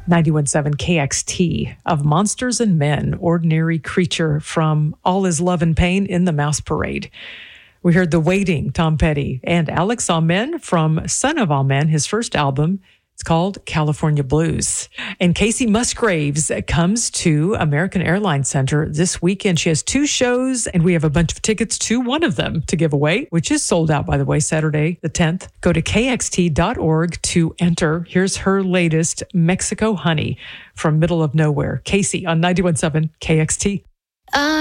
91.7 KXT of Monsters and Men, Ordinary Creature from All Is Love and Pain in the Mouse Parade. We heard The Waiting, Tom Petty, and Alex Amen from Son of Amen, his first album. It's called California Blues. And Casey Musgraves comes to American Airlines Center this weekend. She has 2 shows, and we have a bunch of tickets to one of them to give away, which is sold out, by the way, Saturday the 10th. Go to kxt.org to enter. Here's her latest, Mexico Honey, from Middle of Nowhere. Casey on 91.7 KXT.